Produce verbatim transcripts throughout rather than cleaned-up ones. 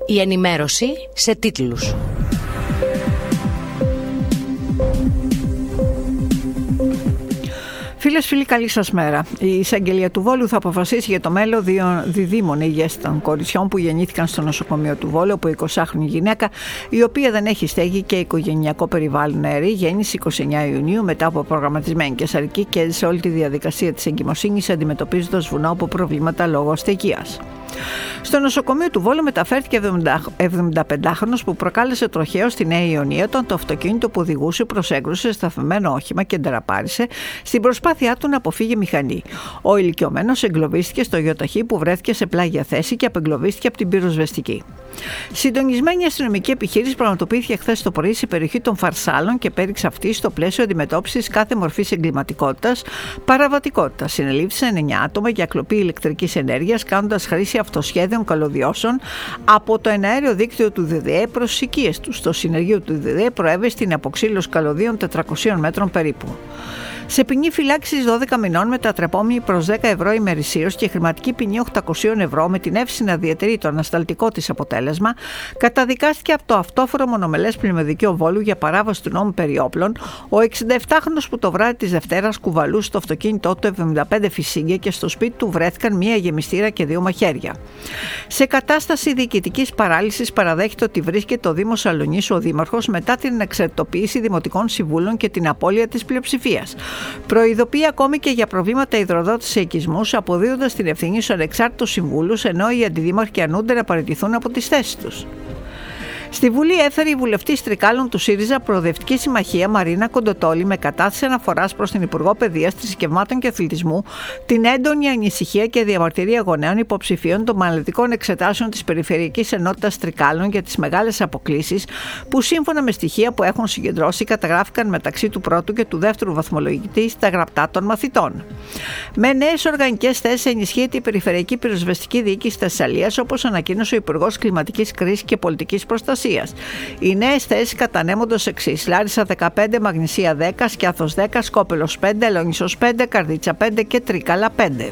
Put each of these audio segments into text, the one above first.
Η ενημέρωση σε τίτλους. Φίλες, φίλοι, καλή σας μέρα. Η εισαγγελία του Βόλου θα αποφασίσει για το μέλλον δύο διδήμων υγείας των κοριτσιών που γεννήθηκαν στο νοσοκομείο του Βόλου από εικοσάχρονη γυναίκα, η οποία δεν έχει στέγη και οικογενειακό περιβάλλον αερή, γέννησε εικοστή ενάτη Ιουνίου μετά από προγραμματισμένη καισαρική και έζησε όλη τη διαδικασία της εγκυμοσύνης αντιμετωπίζοντας βουνό από προβλήματα λόγω αστεγίας. Στο νοσοκομείο του Βόλου μεταφέρθηκε εβδομηνταπεντάχρονος που προκάλεσε τροχαίο στη Νέα Ιωνία όταν το αυτοκίνητο που οδηγούσε προσέγκρουσε σταθμένο όχημα και ντεραπάρισε στην προσπάθειά του να αποφύγει μηχανή. Ο ηλικιωμένος εγκλωβίστηκε στο γιοταχή που βρέθηκε σε πλάγια θέση και απεγκλωβίστηκε από την πυροσβεστική. Συντονισμένη αστυνομική επιχείρηση πραγματοποιήθηκε χθες το πρωί σε περιοχή των Φαρσάλων και πέριξε αυτή στο πλαίσιο αντιμετώπισης κάθε μορφής εγκληματικότητας, παραβατικότητας. Συνελήφθησαν εννιά άτομα για κλοπή ηλεκτρικής ενέργειας, κάνοντας χρήση αυτοσχέδιων καλωδιώσεων από το εναέριο δίκτυο του ΔΔΕ προς τις οικίες τους. Το συνεργείο του ΔΔΕ προέβη στην αποξήλωση καλωδίων τετρακοσίων μέτρων περίπου. Σε ποινή φυλάξης δώδεκα μηνών μετατρεπόμενη προς δέκα ευρώ ημερησίως και χρηματική ποινή οκτακόσια ευρώ με την εύση να διατηρεί το ανασταλτικό της αποτέλεσμα, καταδικάστηκε από το αυτόφορο μονομελές πλημμυδικείο Βόλου για παράβαση του νόμου περί όπλων ο εξηνταεφτάχρονος που το βράδυ της Δευτέρας κουβαλούσε στο αυτοκίνητό του εβδομήντα πέντε φυσίγγια και στο σπίτι του βρέθηκαν μία γεμιστήρα και δύο μαχαίρια. Σε κατάσταση διοικητικής παράλυσης παραδέχεται ότι βρίσκεται ο Δήμος Σαλονής ο Δήμαρχος μετά την εξαρτητοποίηση δημοτικών συμβούλων και την απώλεια της πλειοψηφίας. Προειδοποιεί ακόμη και για προβλήματα υδροδότησης οικισμούς, αποδίδοντας την ευθύνη στους ανεξάρτητους συμβούλους, ενώ οι αντιδήμαρχοι αρνούνται να παραιτηθούν από τις θέσεις τους. Στη Βουλή έφερε η βουλευτής Τρικάλων του ΣΥΡΙΖΑ Προοδευτική Συμμαχία Μαρίνα Κοντοτόλη με κατάθεση αναφοράς προς την Υπουργό Παιδείας, Θρησκευμάτων και Αθλητισμού την έντονη ανησυχία και διαμαρτυρία γονέων υποψηφίων των μαλλετικών εξετάσεων της Περιφερειακής Ενότητας Τρικάλων για τις μεγάλες αποκλίσεις που σύμφωνα με στοιχεία που έχουν συγκεντρώσει καταγράφηκαν μεταξύ του πρώτου και του δεύτερου βαθμολογητή στα γραπτά των μαθητών. Με νέες οργανικές θέσεις ενισχύεται η Περιφερειακή Πυροσβεστική Διοίκηση Θεσσαλίας, όπως ανακοίνωσε ο Υπουργός Κλιματικής Κρίσης και Πολιτικής Προστασίας. Οι νέες θέσεις κατανέμονται εξής: Λάρισα δεκαπέντε, Μαγνησία δέκα, Σκιάθος δέκα, Σκόπελος πέντε, Ελόνησος πέντε, Καρδίτσα πέντε και Τρίκαλα πέντε.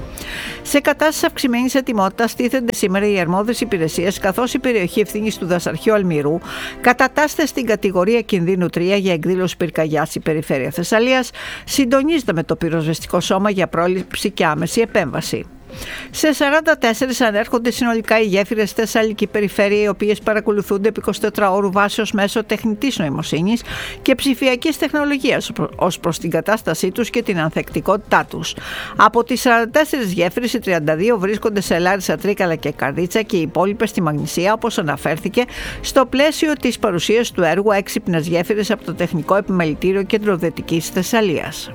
Σε κατάσταση αυξημένης ετοιμότητας τίθενται σήμερα οι αρμόδιες υπηρεσίες, καθώς η περιοχή ευθύνης του δασαρχείου Αλμυρού κατατάσσεται στην κατηγορία κινδύνου τρία για εκδήλωση πυρκαγιάς στη περιφέρεια Θεσσαλίας, συντονίζεται με το πυροσβεστικό σώμα για πρόληψη και άμεση επέμβαση. Σε σαράντα τέσσερα ανέρχονται συνολικά οι γέφυρες στη Θεσσαλική περιφέρεια, οι οποίες παρακολουθούνται επί εικοσιτετράωρου βάσεως μέσω τεχνητής νοημοσύνης και ψηφιακής τεχνολογίας ως προς την κατάστασή τους και την ανθεκτικότητά τους. Από τις σαράντα τέσσερις γέφυρες, οι τριάντα δύο βρίσκονται σε Λάρισα, Τρίκαλα και Καρδίτσα και οι υπόλοιπες στη Μαγνησία, όπως αναφέρθηκε στο πλαίσιο της παρουσίας του έργου Έξυπνες Γέφυρες από το Τεχνικό Επιμελητήριο Κέντρο Δυτικής Θεσσαλίας.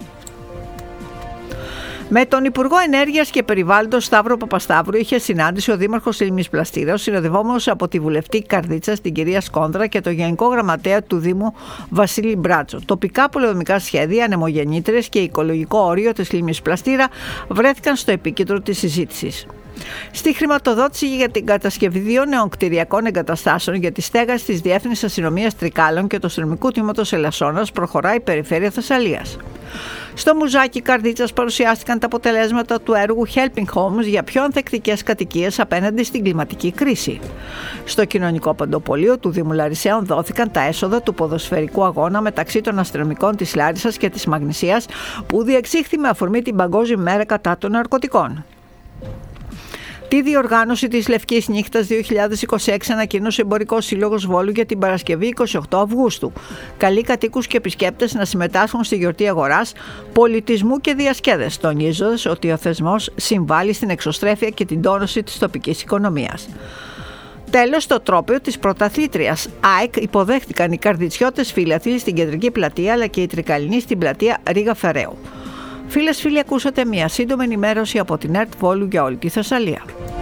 Με τον Υπουργό Ενέργειας και Περιβάλλοντος Σταύρο Παπασταύρου είχε συνάντηση ο Δήμαρχος Ήλμης Πλαστήρας, συνοδευόμενος από τη βουλευτή Καρδίτσας, την κυρία Σκόνδρα, και το Γενικό Γραμματέα του Δήμου Βασίλη Μπράτσο. Τοπικά πολεοδομικά σχέδια, ανεμογεννήτριες και οικολογικό όριο της Ήλμης Πλαστήρα βρέθηκαν στο επίκεντρο της συζήτησης. Στη χρηματοδότηση για την κατασκευή δύο νέων κτηριακών εγκαταστάσεων για τη στέγαση της Διεύθυνσης Αστυνομίας Τρικάλων και του Αστυνομικού Τμήματος Ελασσόνας προχωράει η Περιφέρεια Θεσσαλίας. Στο Μουζάκι Καρδίτσας παρουσιάστηκαν τα αποτελέσματα του έργου Helping Homes για πιο ανθεκτικές κατοικίες απέναντι στην κλιματική κρίση. Στο Κοινωνικό Παντοπολείο του Δήμου Λαρισαίων δόθηκαν τα έσοδα του ποδοσφαιρικού αγώνα μεταξύ των αστυνομικών της Λάρισσας και της Μαγνησίας που διεξήχθη με αφορμή την Παγκόσμια Μέρα κατά των ναρκωτικών. Τη διοργάνωση της Λευκής Νύχτας δύο χιλιάδες είκοσι έξι ανακοίνωσε ο Εμπορικός Σύλλογος Βόλου για την Παρασκευή είκοσι οκτώ Αυγούστου. Καλεί κατοίκους και επισκέπτες να συμμετάσχουν στη γιορτή αγοράς, πολιτισμού και διασκέδες, τονίζοντας ότι ο θεσμός συμβάλλει στην εξωστρέφεια και την τόνωση της τοπικής οικονομίας. Τέλος, στο τρόπαιο της πρωταθλήτριας ΑΕΚ υποδέχτηκαν οι καρδιτσιώτες φιλαθλοί στην Κεντρική Πλατεία αλλά και οι Τρικαλινοί στην Πλατεία Ρίγα Φεραίου. Φίλες, φίλοι, ακούσατε μια σύντομη ενημέρωση από την ΕΡΤ Βόλου για όλη τη Θεσσαλία.